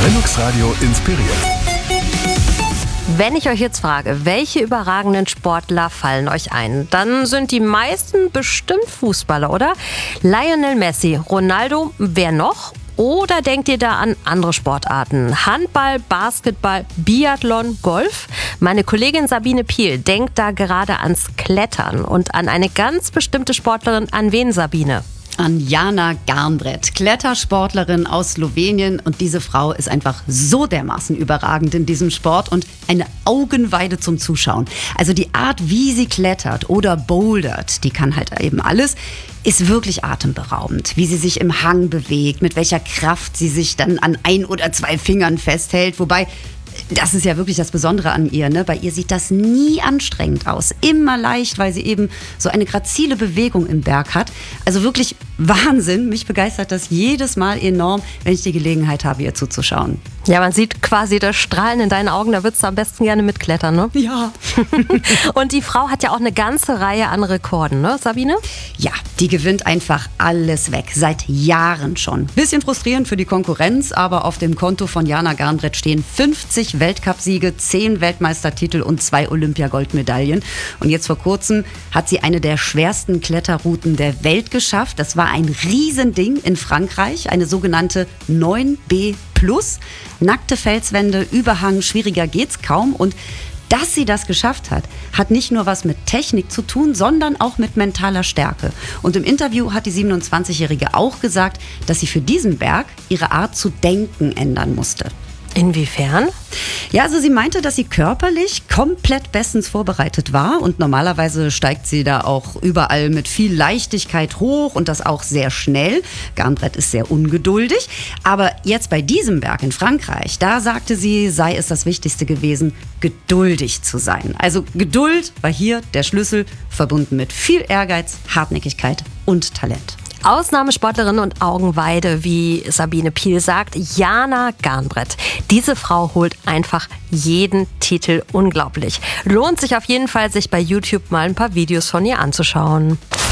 Velux Radio inspiriert. Wenn ich euch jetzt frage, welche überragenden Sportler fallen euch ein, dann sind die meisten bestimmt Fußballer, oder? Lionel Messi, Ronaldo, wer noch? Oder denkt ihr da an andere Sportarten? Handball, Basketball, Biathlon, Golf? Meine Kollegin Sabine Piel denkt da gerade ans Klettern und an eine ganz bestimmte Sportlerin. An wen, Sabine? An Jana Garnbret, Klettersportlerin aus Slowenien. Und diese Frau ist einfach so dermaßen überragend in diesem Sport und eine Augenweide zum Zuschauen. Also die Art, wie sie klettert oder bouldert, die kann halt eben alles, ist wirklich atemberaubend. Wie sie sich im Hang bewegt, mit welcher Kraft sie sich dann an 1 oder 2 Fingern festhält. Wobei, das ist ja wirklich das Besondere an ihr, ne? Bei ihr sieht das nie anstrengend aus. Immer leicht, weil sie eben so eine grazile Bewegung im Berg hat. Also wirklich Wahnsinn. Mich begeistert das jedes Mal enorm, wenn ich die Gelegenheit habe, ihr zuzuschauen. Ja, man sieht quasi das Strahlen in deinen Augen. Da würdest du am besten gerne mitklettern, ne? Ja. Und die Frau hat ja auch eine ganze Reihe an Rekorden, ne, Sabine? Ja, die gewinnt einfach alles weg. Seit Jahren schon. Bisschen frustrierend für die Konkurrenz, aber auf dem Konto von Jana Garnbret stehen 50 Weltcupsiege, 10 Weltmeistertitel und 2 Olympiagoldmedaillen. Und jetzt vor kurzem hat sie eine der schwersten Kletterrouten der Welt geschafft. Das war ein Riesending in Frankreich, eine sogenannte 9B+. Nackte Felswände, Überhang, schwieriger geht's kaum. Und dass sie das geschafft hat nicht nur was mit Technik zu tun, sondern auch mit mentaler Stärke. Und im Interview hat die 27-Jährige auch gesagt, dass sie für diesen Berg ihre Art zu denken ändern musste. Inwiefern? Ja, also sie meinte, dass sie körperlich komplett bestens vorbereitet war und normalerweise steigt sie da auch überall mit viel Leichtigkeit hoch und das auch sehr schnell. Garnbret ist sehr ungeduldig, aber jetzt bei diesem Berg in Frankreich, da sagte sie, sei es das Wichtigste gewesen, geduldig zu sein. Also Geduld war hier der Schlüssel, verbunden mit viel Ehrgeiz, Hartnäckigkeit und Talent. Ausnahmesportlerin und Augenweide, wie Sabine Piel sagt, Jana Garnbret. Diese Frau holt einfach jeden Titel unglaublich. Lohnt sich auf jeden Fall, sich bei YouTube mal ein paar Videos von ihr anzuschauen.